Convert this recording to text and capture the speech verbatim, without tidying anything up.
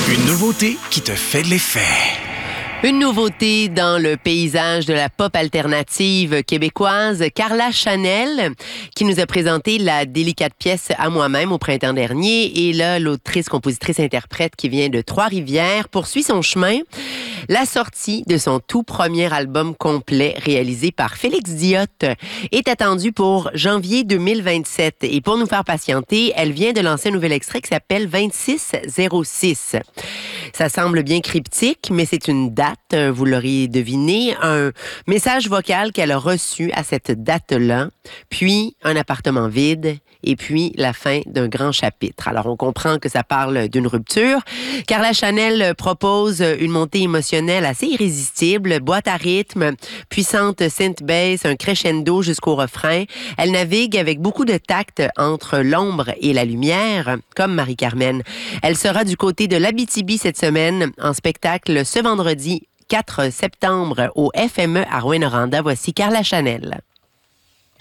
Une nouveauté qui te fait de l'effet. Une nouveauté dans le paysage de la pop alternative québécoise, Carla Chanel, qui nous a présenté la délicate pièce À moi-même au printemps dernier. Et là, l'autrice, compositrice, interprète qui vient de Trois-Rivières poursuit son chemin. La sortie de son tout premier album complet, réalisé par Félix Diotte, est attendue pour janvier deux mille vingt-sept. Et pour nous faire patienter, elle vient de lancer un nouvel extrait qui s'appelle vingt-six zéro six. Ça semble bien cryptique, mais c'est une date, vous l'auriez deviné, un message vocal qu'elle a reçu à cette date-là, puis un appartement vide, et puis la fin d'un grand chapitre. Alors, on comprend que ça parle d'une rupture. Carla Chanel propose une montée émotionnelle assez irrésistible, boîte à rythme, puissante synth bass, un crescendo jusqu'au refrain. Elle navigue avec beaucoup de tact entre l'ombre et la lumière, comme Marie-Carmen. Elle sera du côté de l'Abitibi cette semaine, en spectacle ce vendredi quatre septembre au F M E à Rouyn-Noranda. Voici Carla Chanel.